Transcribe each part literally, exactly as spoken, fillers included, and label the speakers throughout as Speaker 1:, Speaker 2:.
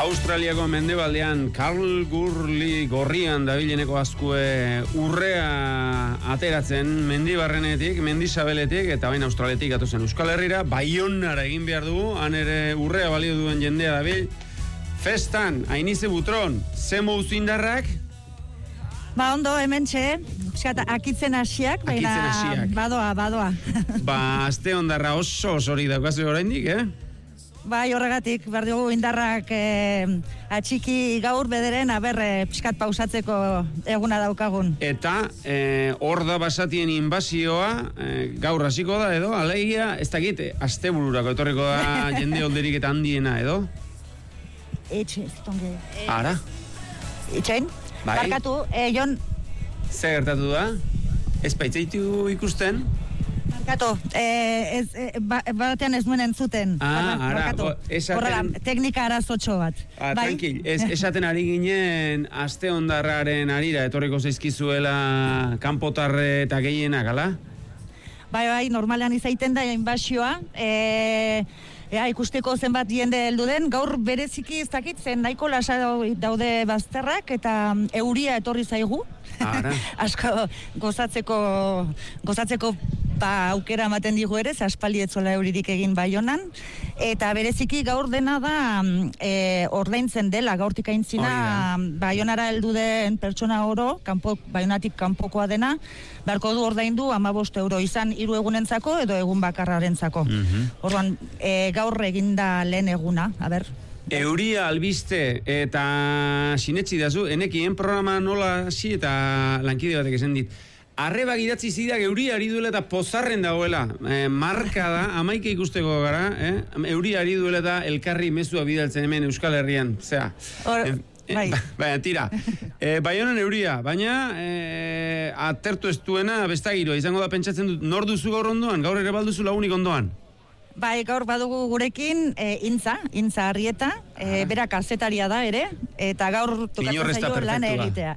Speaker 1: Australiako mendebaldean Karl Gurli gorrian dabileneko azkue urrea ateratzen mendibarrenetik, mendizabeletik eta baina Australetik gatozen Euskal Herrira, Baionara egin behar dugu, han ere urrea balio duen jendea dabil. Festan, Ainize Butron, ze mouzindarrak?
Speaker 2: Ba ondo, hemen txe, akitzen hasiak, baina badoa, badoa.
Speaker 1: Ba, azte ondarra oso osorik daukazu oraindik, eh?
Speaker 2: Bai, horregatik, behar dugu indarrak e, atxiki gaur bederen, aber, e, pixkat pausatzeko eguna daukagun.
Speaker 1: Eta, e, hor da basatien inbazioa, e, gaur hasiko da, edo, alegia, ez dakit, astebururako etorriko da jende olderik eta handiena, edo?
Speaker 2: Etxe, ez tonge.
Speaker 1: Ara?
Speaker 2: Etxein?
Speaker 1: Bai.
Speaker 2: Barkatu, e, Jon...
Speaker 1: Zer gertatu da? Ez baitzaitu ikusten?
Speaker 2: Barkatu, eh, ez, eh, ba, batean ez nuen entzuten.
Speaker 1: Ah, ara, bo, esaten...
Speaker 2: Horrela, teknika arazotxo bat.
Speaker 1: Ah,
Speaker 2: bai?
Speaker 1: Tranquil, ez, esaten ari ginen aste ondarraren arira, etorriko zaizkizuela kanpotarre eta gehienak, ala?
Speaker 2: Bai, bai, normalean izaiten da inbasioa. Eh... Ea, ikusteko zenbat jende heldu den, gaur bereziki ez dakit, zen nahiko lasa daude bazterrak eta euria etorri zaigu. Asko gozatzeko, gozatzeko ba, aukera ematen digu ere, aspaldi etzola euririk egin Baionan. Eta bereziki gaur dena da e, ordaintzen dela, gaurtik aintzina Baionara heldu den pertsona oro, kanpo, Baionatik kanpokoa dena, beharko du ordaindu hamabost euro izan hiru egunentzako edo egun bakarrarentzako. Mm-hmm. Orduan, e, gaur eginda lehen eguna, a ber.
Speaker 1: Euria albiste eta sinetsi dazu, enekien programa nola hasi eta lankide batek esan dit. Arrebak idatzi zidak euria ari duela eta pozarren dagoela. E, marka da, amaike ikusteko gara, eh? Euria ari duela eta elkarri mezua bidaltzen hemen Euskal Herrian. Zea,
Speaker 2: Or,
Speaker 1: e,
Speaker 2: bai.
Speaker 1: Ba, baina, tira. E, Baionan euria, baina e, atertu ez duena bestagiroa. Izango da pentsatzen dut, nor duzu gaur ondoan? Gaur ere balduzu lagunik ondoan?
Speaker 2: Bai, gaur badugu gurekin e, Intza, Intza Arrieta, e, bera kazetaria da ere, eta gaur tokatzen zaio lan egitea.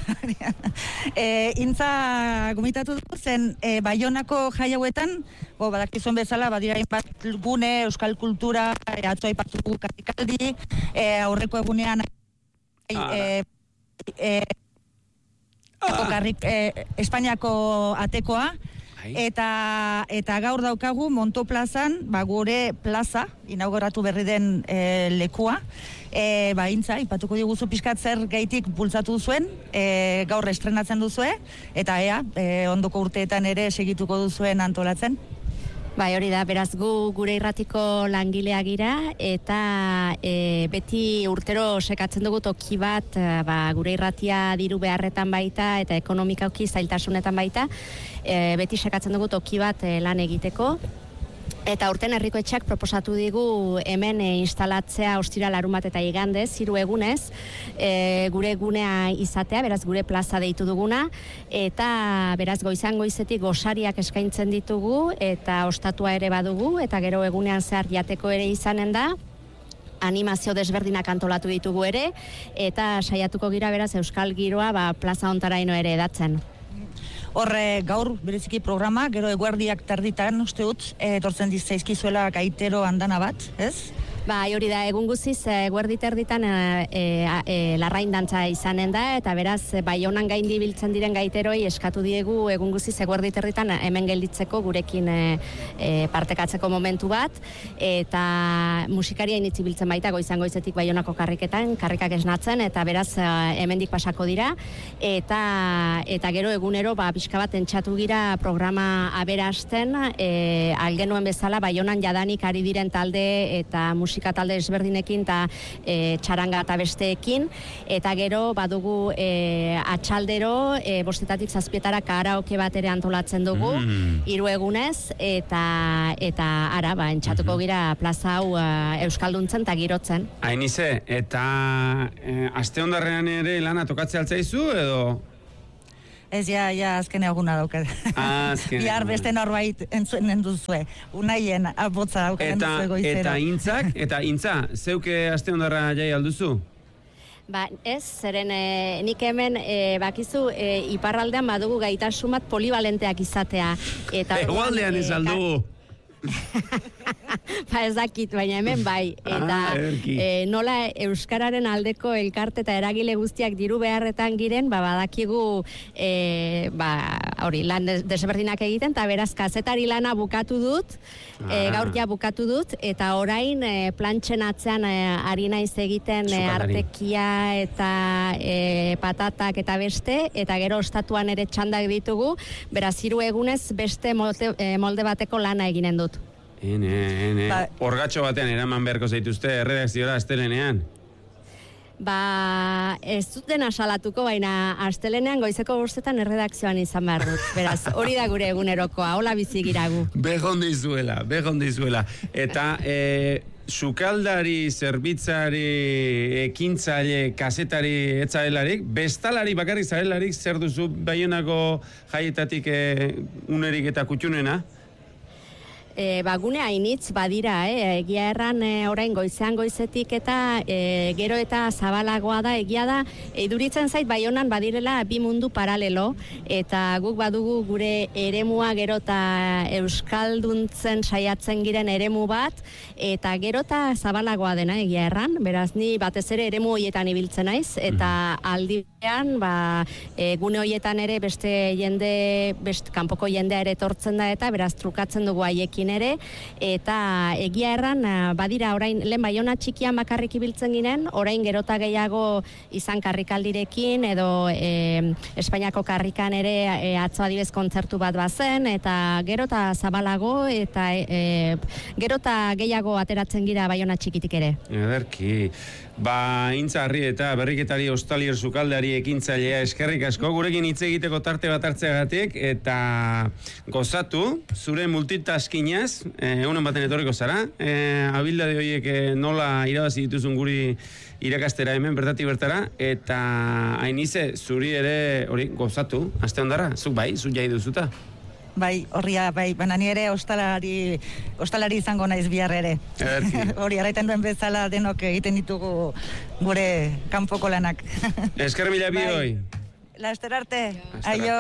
Speaker 2: e, Intza gomitatu du zen e, Baionako jai hauetan, bo, badakizuen bezala, badira inbat gune, euskal kultura, e, atzo aipatu katikaldi, e, aurreko egunean e, e, karrik, e, Espainiako atekoa, Eta, eta gaur daukagu Monto plazan, ba, gure plaza, inauguratu berri den e, lekua, e, ba, Intza, ipatuko diguzu pixkat zer gaitik bultzatu zuen, e, gaur estrenatzen duzue, eta ea, e, ondoko urteetan ere segituko duzuen antolatzen.
Speaker 3: Bai, hori da, beraz gu gure irratiko langileak gira, eta e, beti urtero sekatzen dugu toki bat, ba, gure irratia diru beharretan baita, eta ekonomikauki zailtasunetan baita, e, beti sekatzen dugu toki bat e, lan egiteko. Eta urten herriko etxeak proposatu digu hemen e, instalatzea ostira larumat eta igandez, hiru egunez, e, gure gunea izatea, beraz gure plaza deitu duguna, eta beraz goizan goizetik gosariak eskaintzen ditugu, eta ostatua ere badugu, eta gero egunean zehar jateko ere izanen da, animazio desberdinak antolatu ditugu ere, eta saiatuko gira beraz euskal giroa ba, plaza ontaraino ere edatzen.
Speaker 2: Horre, gaur, bereziki programa, gero eguerdiak tarditan, uste dut, etortzen dizzaizkizuela gaitero andana bat, ez?
Speaker 3: Ba, hori da, egun guziz, eguerdi terditan e, e, larrain dantza izanen da, eta beraz, Baionan gaindi biltzen diren gaiteroi eskatu diegu egun guziz eguerdi terditan hemen gelditzeko gurekin e, e, partekatzeko momentu bat, eta musikaria initzi biltzen baita goizan goizetik Baionako karriketan, karrikak esnatzen, eta beraz, hemendik pasako dira, eta, eta gero egunero, ba, pixka bat entxatu gira programa aberasten, e, algenuen bezala, Baionan jadanik ari diren talde eta musikaria musika talde ezberdinekin eta e, txaranga eta besteekin, eta gero badugu e, atxaldero e, bostetatik zazpietara karaoke bat ere antolatzen dugu, mm. hiru egunez, eta eta ara, ba, entxatuko gira plaza hau uh, euskalduntzen eta girotzen.
Speaker 1: Ainize, eta e, aste ondarrean ere lana tokatzea altzaizu, edo?
Speaker 2: Ez, ja, ja, azken eguna daukat.
Speaker 1: Ah, azken eguna.
Speaker 2: Bihar beste norbait entzuen duzue. Unaien abotza daukaten duzue goizero.
Speaker 1: Eta intzak, eta intza, zeuke aste ondarra jai alduzu?
Speaker 3: Ba, ez, zeren e, nik hemen e, bakizu e, iparraldean badugu gaitasun bat polivalenteak izatea. Eta
Speaker 1: Egualdean ez aldugu.
Speaker 3: Ba ez dakit, baina hemen bai. Eta
Speaker 1: Ah,
Speaker 3: e, nola Euskararen aldeko elkarte eta eragile guztiak diru beharretan giren, ba, badakigu e, ba, hori, lan des- desberdinak egiten, eta beraz kazetari lana bukatu dut, e,
Speaker 1: Ah.
Speaker 3: gaur ja bukatu dut, eta orain e, plantxen atzean e, ari naiz egiten e,
Speaker 1: Sukaldari.
Speaker 3: artekia eta e, patatak eta beste, eta gero ostatuan ere txandak ditugu, beraz hiru egunez beste molde, e, molde bateko lana eginen dut.
Speaker 1: Ene, ene.
Speaker 2: Ba-
Speaker 1: Orgatxo batean eraman beharko zaituzte erredakziora astelenean.
Speaker 3: Ba, ez duten asalatuko, baina astelenean goizeko bostetan erredakzioan izan behar dut. Beraz, hori da gure egunerokoa, hola bizi giragu.
Speaker 1: Begon dizuela, begon dizuela. Eta, e, sukaldari, zerbitzari, ekintzaile, kazetari etzaelarik, bestalari bakarrik zarelarik, zer duzu Baionako jaietatik e, unerik eta kutxunena?
Speaker 3: E, ba, gune hainitz badira, eh? Egia erran e, orain goizean goizetik eta e, gero eta zabalagoa da, egia da, iduritzen zait Baionan badirela bi mundu paralelo, eta guk badugu gure eremua gero eta euskalduntzen saiatzen giren eremu bat, eta gero eta zabalagoa dena, egia erran, beraz ni batez ere eremu hoietan ibiltzen naiz, eta aldian, ba, e, gune hoietan ere beste jende, best, kanpoko jendea ere etortzen da, eta beraz trukatzen dugu haiekin ere, eta egia erran badira orain lehen Baiona txikian bakarrik ibiltzen ginen, orain gerota gehiago izan karrikaldirekin edo e, Espainiako karrikan ere e, atzo adibez kontzertu bat bazen, eta gerota zabalago eta e, gerota gehiago ateratzen gira Baiona txikitik ere.
Speaker 1: Ederki. Ba, intzarri eta berriketari ostalier sukaldari ekintzailea eskerrik asko, gurekin hitz egiteko tarte bat hartzeagatik, eta gozatu, zure multitaskinaz, eh, egunen baten etorriko zara, eh, abildade horiek eh, nola irabazi dituzun guri irakastera hemen bertatik bertara, eta hainize, zuri ere hori gozatu, aste ondara, zuk bai, zuk jai duzuta.
Speaker 2: Bai, horria, bai, baina ni ere ostalari, ostalari izango naiz bihar ere.
Speaker 1: Ederki.
Speaker 2: Hori, arraiten duen bezala denok egiten ditugu gure kanpoko lanak.
Speaker 1: Esker mila
Speaker 2: Bai.
Speaker 1: bioi.
Speaker 2: Laster arte,
Speaker 1: Laster
Speaker 2: aio.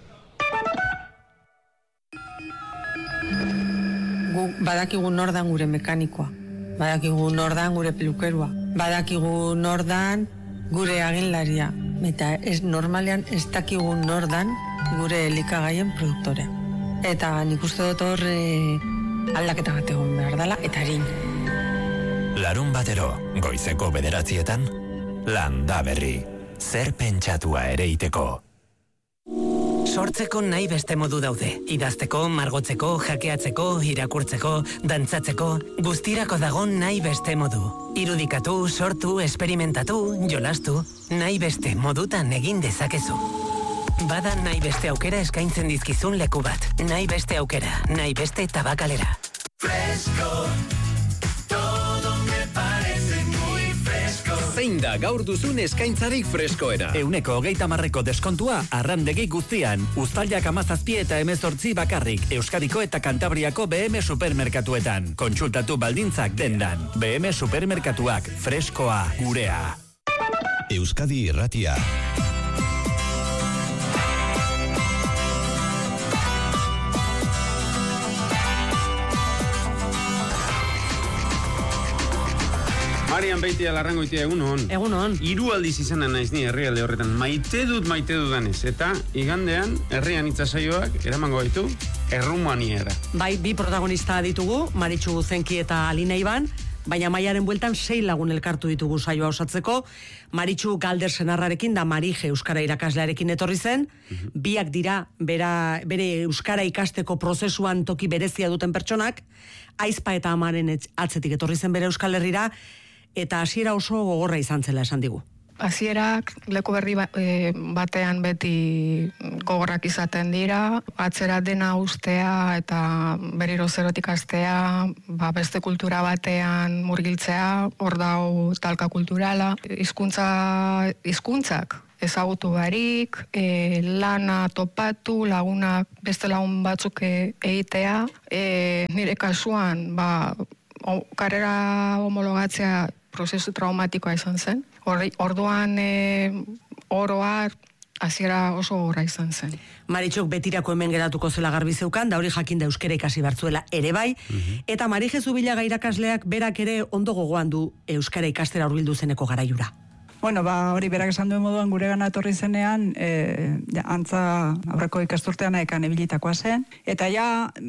Speaker 4: Gu badakigu nordan gure mekanikoa, badakigu nordan gure pelukerua, badakigu nordan gure aginlaria, eta ez normalean ez dakigu nordan gure elikagaien produktorea. Eta nik uste dut hor e, aldaketa bat egon behar dela, eta harin.
Speaker 5: Larun batero, goizeko bederatzietan, Landa Berri, zer pentsatua ere iteko.
Speaker 6: Sortzeko nahi beste modu daude. Idazteko, margotzeko, jakeatzeko, irakurtzeko, dantzatzeko, guztirako dago nahi beste modu. Irudikatu, sortu, esperimentatu, jolastu, nahi beste modutan egin dezakezu. Bada nahi beste aukera eskaintzen dizkizun leku bat. Nahi beste aukera, nahi beste tabakalera.
Speaker 7: Fresco, todo me parece muy fresco.
Speaker 8: Zein da gaur duzun eskaintzarik freskoena? Euneko hogeita marreko deskontua arrandegi guztian. Uztailak amazazpi eta emezortzi bakarrik. Euskadiko eta Kantabriako B M supermerkatuetan. Kontsultatu baldintzak dendan. B M supermerkatuak, freskoa, gurea.
Speaker 5: Euskadi Irratia.
Speaker 1: Marian Beitia Larrangoitia, egun hon.
Speaker 9: Egun hon.
Speaker 1: Hiru aldiz izanen naiz ni herrialde horretan. Maite dut, maite dudanez. Eta igandean, herrian itzasaioak eramango gaitu Errumaniara.
Speaker 9: Bai, bi protagonista ditugu, Maritxu Zenki eta Alina Iban, baina Maiaren bueltan sei lagun elkartu ditugu saioa osatzeko. Maritxu Galder senarrarekin da Marije euskara irakaslearekin etorri zen. Biak dira bera, bere euskara ikasteko prozesuan toki berezia duten pertsonak. Aizpa eta Amaren atzetik etorri zen bere Euskal Herrira, eta hasiera oso gogorra izan zela esan digu.
Speaker 10: Hasierak leku berri ba, e, batean beti gogorrak izaten dira, atzera dena ustea eta berriro zerotik hastea, ba, beste kultura batean murgiltzea, hor dau talka kulturala, hizkuntza hizkuntzak ezagutu barik, e, lana topatu, lagunak beste lagun batzuk e, egitea, e, nire kasuan, ba, o, karrera homologatzea prozesu traumatikoa izan zen. Orduan e, oroar hasiera oso gogorra izan zen.
Speaker 9: Maritxok betirako hemen geratuko zela garbi zeukan, da hori jakin da euskera ikasi bartzuela ere bai, eta Mari Jesu Bilaga irakasleak berak ere ondo gogoan du euskara ikastera hurbildu zeneko garaiura.
Speaker 11: Bueno, ba, hori berak esan duen moduan gure gana etorri zenean, e, ja, antza aurreko ikasturtean ekan ebilitakoa zen, eta ja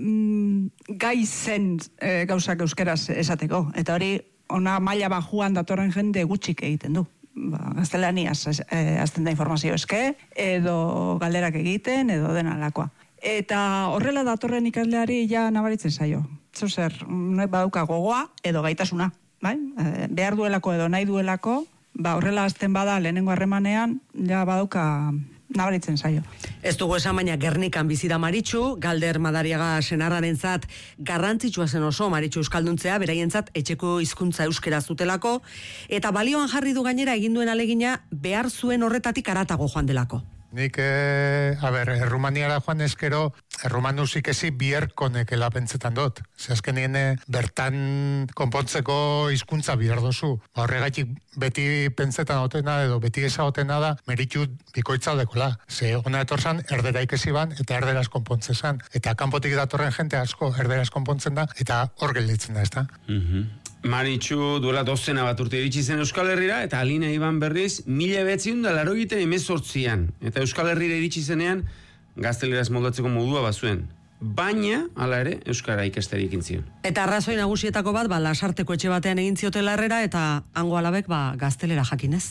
Speaker 11: mm, gai zen e, gauzak euskeraz esateko, eta hori ona maila bajuan datorren jende gutxik egiten du. Ba, gaztelaniaz eh, azten da informazio eske, edo galderak egiten, edo denalakoa. Eta horrela datorren ikasleari ja nabaritzen zaio. Zer zer, nahi badauka gogoa, edo gaitasuna, bai? E, behar duelako edo nahi duelako, ba horrela azten bada lehenengo harremanean, ja badauka nabaritzen zaio.
Speaker 9: Ez dugu esan, baina Gernikan bizi da Maritxu, Galder Madariaga senarrarentzat garrantzitsua zen oso Maritxu euskalduntzea, beraientzat etxeko hizkuntza euskera zutelako, eta balioan jarri du gainera egin duen alegina behar zuen horretatik aratago joan delako.
Speaker 12: Nik, eh, a ber, Errumaniara joan eskero, errumanusik ezi bierkonekela pentsetan dut. Ze azkenien eh, bertan konpontzeko hizkuntza bihar dozu. Horregatik beti pentsetan otena edo beti ezagotena da Meritxu bikoitza dekola. Ze ona etorzan erdera ikesi ban eta erderaz konpontzen zan. Eta kanpotik datorren jente asko erderaz konpontzen da eta hor gelditzen da, ez da?
Speaker 1: Mhm. Maritxu duela dozena bat urte iritsi zen Euskal Herrira, eta Alina Iban berriz, mila behatziehun da laurogeita hemezortzian. Eta Euskal Herrira iritsi zenean, gazteleraz moldatzeko modua bazuen. Baina, hala ere, Euskara ikasteri ekin zion.
Speaker 9: Eta arrazoi nagusietako bat, ba, lasarteko etxe batean egin ziotela Herrera, eta hango alabek, ba, gaztelera jakinez.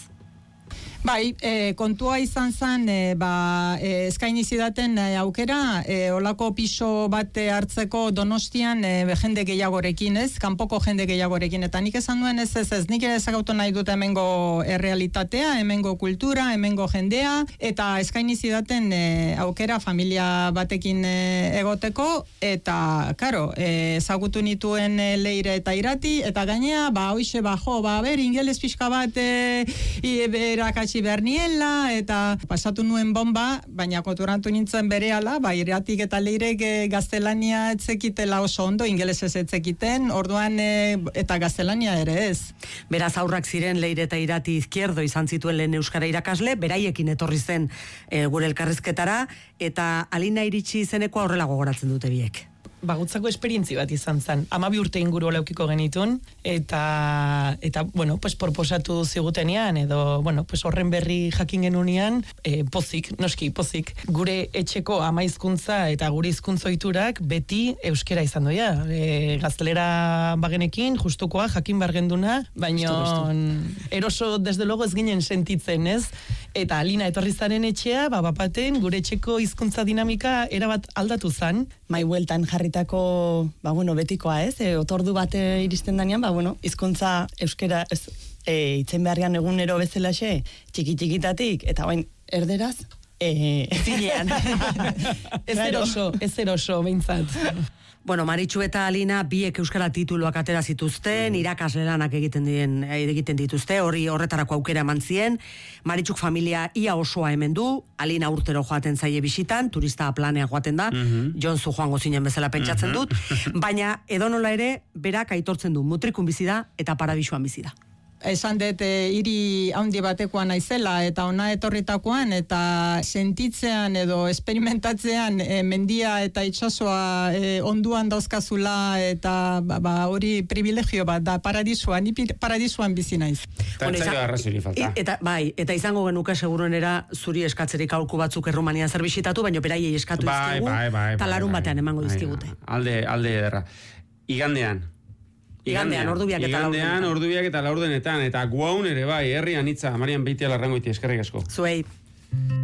Speaker 13: Bai, e, kontua izan zen, e, ba, e, eskaini zidaten e, aukera, e, olako piso bat hartzeko Donostian e, jende gehiagorekin, ez? Kanpoko jende gehiagorekin, eta nik esan duen ez ez ez, nik ere ezagautu nahi dut hemengo errealitatea, hemengo kultura, hemengo jendea, eta eskaini zidaten e, aukera familia batekin e, egoteko, eta, karo, e, ezagutu nituen e, Leire eta Irati, eta gainea, ba, hoixe, ba, jo, ba, ber, ingeles pixka bat e, berakatsi berniela, eta pasatu nuen bomba, baina konturatu nintzen berehala, ba, Iratik eta Leirek e, gaztelania etzekitela oso ondo, ingelesez etzekiten, orduan e, eta gaztelania ere ez.
Speaker 9: Beraz aurrak ziren Leire eta Irati Izquierdo izan zituen lehen euskara irakasle, beraiekin etorri zen e, gure elkarrizketara, eta Alina iritsi izenekoa horrela gogoratzen dute biek.
Speaker 13: Bagutzako esperientzi bat izan zen. Amabi urte inguru laukiko genitun, eta, eta bueno, pues, proposatu zigutenean, edo, bueno, pues, horren berri jakin genunean, e, pozik, noski, pozik. Gure etxeko ama hizkuntza eta gure hizkuntzoiturak beti euskera izan doia. E, gaztelera bagenekin, justukoa, jakin bargenduna, baina eroso, desde logo ez ginen sentitzen, ez? Eta Alina etorri zaren etxea, ba, bapaten, gure etxeko hizkuntza dinamika erabat aldatu zan.
Speaker 14: Mai bueltan jarritako, ba, bueno, betikoa, ez? E, otordu bate iristen danean, ba, bueno, hizkuntza euskera, ez, e, itzen beharrian egunero bezalaxe, txiki-txikitatik, eta bain, erderaz, e, zinean.
Speaker 13: Ez eroso, ez eroso, behintzat.
Speaker 9: Bueno, Maritxu eta Alina biek euskara tituluak atera zituzten, irakasle lanak egiten dien egiten dituzte, hori horretarako aukera eman zien. Maritxuk familia ia osoa hemen du, Alina urtero joaten zaie bisitan, turista planea joaten da, mm-hmm. Jonzu joango zinen bezala pentsatzen mm-hmm. dut, baina edonola ere berak aitortzen du, mutrikun bizi da eta parabisuan bizi da.
Speaker 13: Esan dut, e, hiri handi batekoan naizela, eta ona etorritakoan, eta sentitzean edo esperimentatzean e, mendia eta itsasoa e, onduan dauzkazula, eta ba, ba, hori privilegio bat da, paradisuan, ni paradisuan bizi naiz.
Speaker 9: Eta, bai, eta izango genuke seguruenera zuri eskatzerik aholku batzuk Errumanian zer bisitatu, baina beraiei eskatu
Speaker 1: bai,
Speaker 9: dizkigu,
Speaker 1: bai, bai,
Speaker 9: eta larun
Speaker 1: bai,
Speaker 9: batean emango
Speaker 1: bai,
Speaker 9: dizkigute.
Speaker 1: Alde, alde ederra. Igandean.
Speaker 9: Igandean, ordubiak eta laurdenetan.
Speaker 1: Igandean, ordubiak eta laurdenetan, eta guaun ere bai, herrian hitza, Marian Beitia Larrangoiti, eskerrik asko.
Speaker 9: Zuei.